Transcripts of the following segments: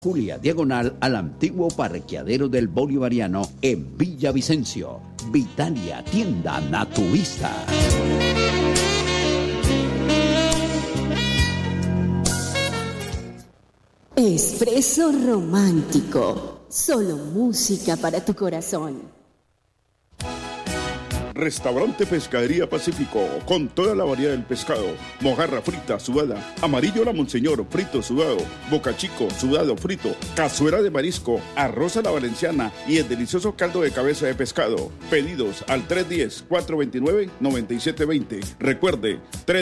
Julia, diagonal al antiguo parqueadero del Bolivariano en Villavicencio. Vitalia, tienda naturista. Espresso romántico. Solo música para tu corazón. Restaurante Pescadería Pacífico, con toda la variedad del pescado, mojarra frita, sudada, amarillo la Monseñor, frito, sudado, boca chico, sudado, frito, cazuela de marisco, arroz a la valenciana y el delicioso caldo de cabeza de pescado. Pedidos al 310-429-9720. Recuerde,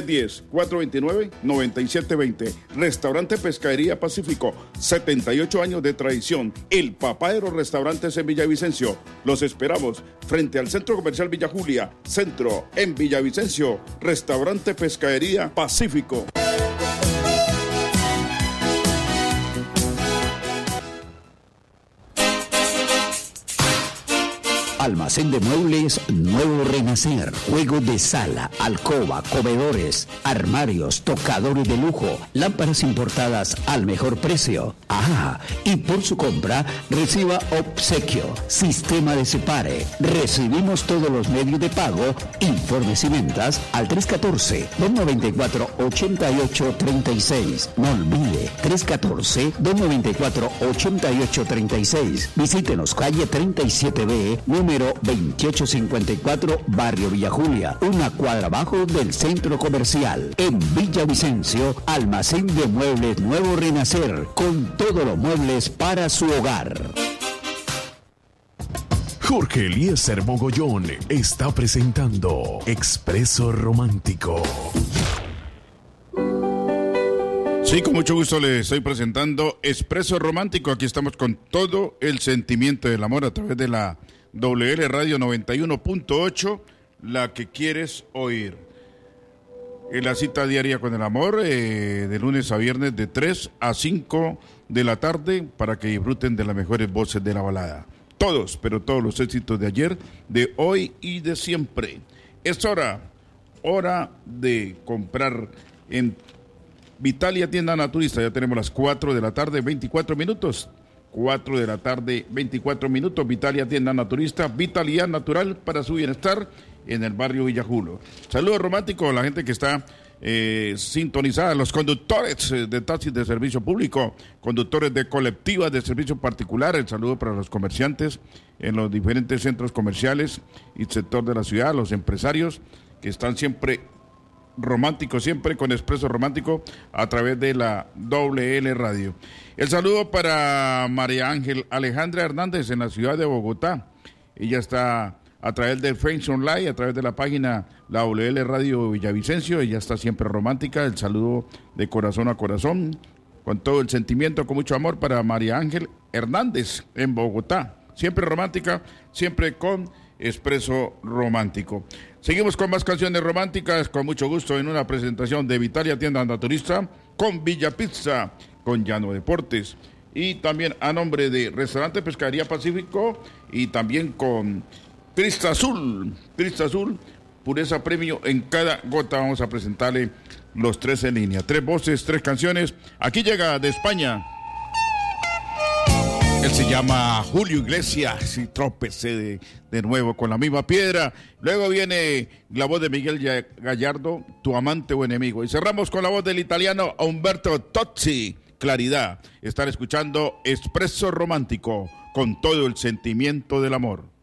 310-429-9720. Restaurante Pescadería Pacífico, 78 años de tradición. El papá de los restaurantes en Villavicencio. Los esperamos frente al Centro Comercial Villa Julia, Centro en Villavicencio. Restaurante Pescadería Pacífico. Almacén de muebles Nuevo Renacer. Juegos de sala, alcoba, comedores, armarios, tocadores de lujo, lámparas importadas al mejor precio. Ah, y por su compra reciba obsequio. Sistema de separe. Recibimos todos los medios de pago. Informes y ventas al 314-294-8836. No olvide, 314-294-8836. Visítenos calle 37B, número 2854, Barrio Villa Julia, una cuadra abajo del Centro Comercial. En Villavicencio, Almacén de Muebles Nuevo Renacer, con todos los muebles para su hogar. Jorge Eliezer Mogollón está presentando Expreso Romántico. Sí, con mucho gusto les estoy presentando Expreso Romántico. Aquí estamos con todo el sentimiento del amor a través de la WL Radio 91.8, la que quieres oír. En la cita diaria con el amor, de lunes a viernes de 3 a 5 de la tarde, para que disfruten de las mejores voces de la balada. Todos, pero todos los éxitos de ayer, de hoy y de siempre. Es hora de comprar en Vitalia Tienda Naturista. Ya tenemos las 4 de la tarde, 24 minutos. 4 de la tarde, 24 minutos, Vitalia Tienda Naturista, vitalidad natural para su bienestar en el barrio Villajulo. Saludos románticos a la gente que está sintonizada, los conductores de taxis de servicio público, conductores de colectivas de servicio particular. El saludo para los comerciantes en los diferentes centros comerciales y sector de la ciudad, los empresarios que están siempre romántico, siempre con Expreso Romántico a través de la WL Radio. El saludo para María Ángel Alejandra Hernández en la ciudad de Bogotá. Ella está a través del Facebook Online, a través de la página la WL Radio Villavicencio. Ella está siempre romántica. El saludo de corazón a corazón, con todo el sentimiento, con mucho amor para María Ángel Hernández en Bogotá. Siempre romántica, siempre con Expreso Romántico. Seguimos con más canciones románticas, con mucho gusto en una presentación de Vitalia Tienda Naturista, con Villa Pizza, con Llano Deportes, y también a nombre de Restaurante Pescadería Pacífico, y también con Crista Azul, pureza premio en cada gota. Vamos a presentarle los tres en línea, 3 voces, 3 canciones. Aquí llega de España. Él se llama Julio Iglesias y tropecé de nuevo con la misma piedra. Luego viene la voz de Miguel Gallardo, Tu amante o enemigo. Y cerramos con la voz del italiano Umberto Tozzi, Claridad. Están escuchando Expreso Romántico, con todo el sentimiento del amor.